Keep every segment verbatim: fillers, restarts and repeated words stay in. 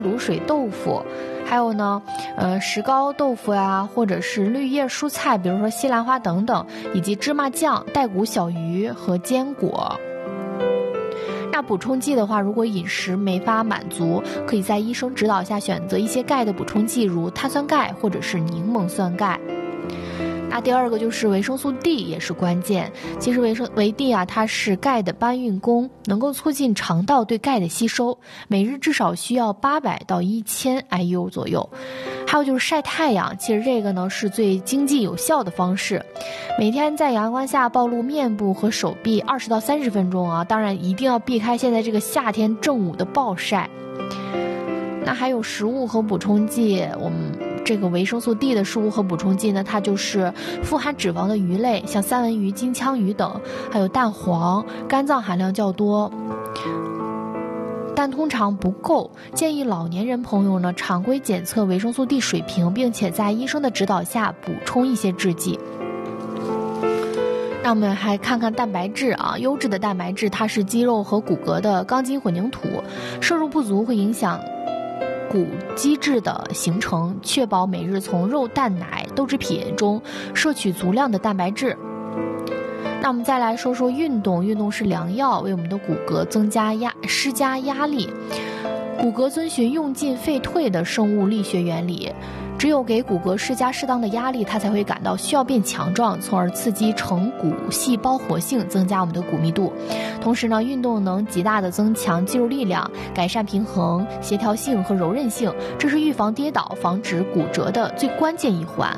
卤水豆腐，还有呢，呃，石膏豆腐呀，或者是绿叶蔬菜，比如说西兰花等等，以及芝麻酱、带骨小鱼和坚果。那补充剂的话，如果饮食没法满足，可以在医生指导下选择一些钙的补充剂，如碳酸钙或者是柠檬酸钙。那第二个就是维生素 D 也是关键。其实维生维 D 啊，它是钙的搬运工，能够促进肠道对钙的吸收，每日至少需要八百到一千 I U 左右。还有就是晒太阳，其实这个呢是最经济有效的方式。每天在阳光下暴露面部和手臂二十到三十分钟啊，当然一定要避开现在这个夏天正午的暴晒。那还有食物和补充剂，我们这个维生素 D 的食物和补充剂呢，它就是富含脂肪的鱼类，像三文鱼、金枪鱼等，还有蛋黄，肝脏含量较多，但通常不够。建议老年人朋友呢常规检测维生素 D 水平，并且在医生的指导下补充一些制剂。那我们还看看蛋白质啊，优质的蛋白质它是肌肉和骨骼的钢筋混凝土，摄入不足会影响骨基质的形成，确保每日从肉、蛋、奶、豆制品中摄取足量的蛋白质。那我们再来说说运动，运动是良药，为我们的骨骼增加压施加压力。骨骼遵循用进废退的生物力学原理，只有给骨骼施加适当的压力，它才会感到需要变强壮，从而刺激成骨细胞活性，增加我们的骨密度。同时呢，运动能极大的增强肌肉力量，改善平衡、协调性和柔韧性，这是预防跌倒、防止骨折的最关键一环。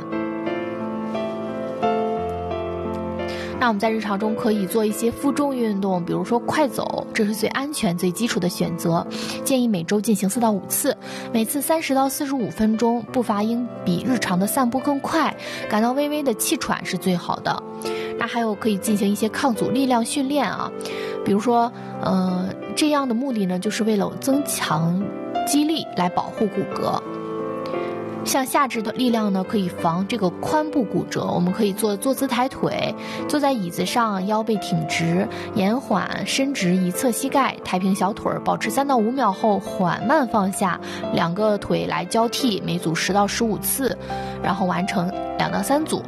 那我们在日常中可以做一些负重运动，比如说快走，这是最安全最基础的选择，建议每周进行四到五次，每次三十到四十五分钟，步伐应比日常的散步更快，感到微微的气喘是最好的。那还有可以进行一些抗阻力量训练啊，比如说呃，这样的目的呢，就是为了增强肌力来保护骨骼。像下肢的力量呢，可以防这个髋部骨折。我们可以做坐姿抬腿，坐在椅子上，腰背挺直，延缓伸直一侧膝盖，抬平小腿，保持三到五秒后缓慢放下，两个腿来交替，每组十到十五次，然后完成两到三组。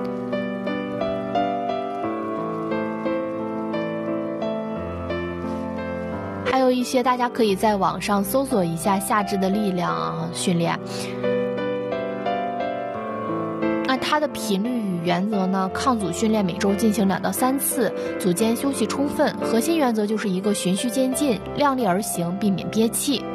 还有一些大家可以在网上搜索一下下肢的力量训练。那它的频率与原则呢？抗阻训练每周进行两到三次，组间休息充分。核心原则就是一个循序渐进，量力而行，避免憋气。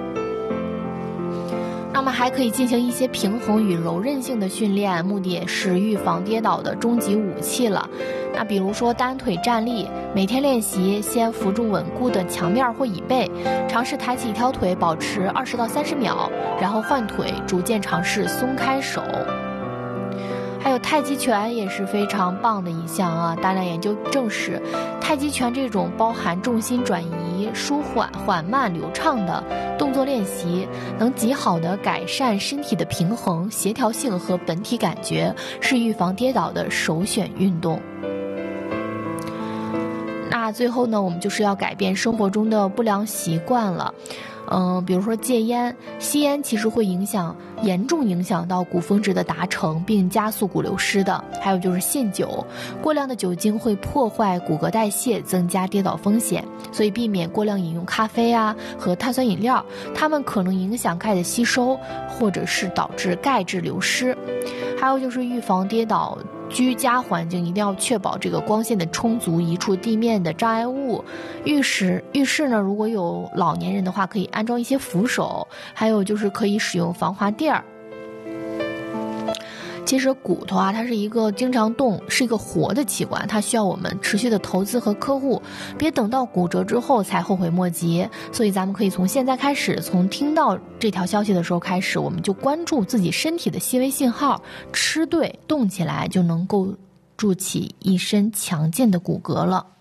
那么还可以进行一些平衡与柔韧性的训练，目的也是预防跌倒的终极武器了。那比如说单腿站立，每天练习，先扶住稳固的墙面或椅背，尝试抬起一条腿，保持二十到三十秒，然后换腿，逐渐尝试松开手。还有太极拳也是非常棒的一项啊！大量研究证实，太极拳这种包含重心转移、舒缓、缓慢、流畅的动作练习，能极好的改善身体的平衡、协调性和本体感觉，是预防跌倒的首选运动。那最后呢，我们就是要改变生活中的不良习惯了。嗯，比如说戒烟，吸烟其实会影响严重影响到骨峰值的达成，并加速骨流失的。还有就是限酒，过量的酒精会破坏骨骼代谢，增加跌倒风险，所以避免过量饮用咖啡啊和碳酸饮料，它们可能影响钙的吸收，或者是导致钙质流失。还有就是预防跌倒，居家环境一定要确保这个光线的充足，移除地面的障碍物。浴室浴室呢，如果有老年人的话，可以安装一些扶手，还有就是可以使用防滑垫儿。其实骨头啊，它是一个经常动，是一个活的器官，它需要我们持续的投资和呵护，别等到骨折之后才后悔莫及。所以咱们可以从现在开始，从听到这条消息的时候开始，我们就关注自己身体的细微信号，吃对动起来，就能够筑起一身强健的骨骼了。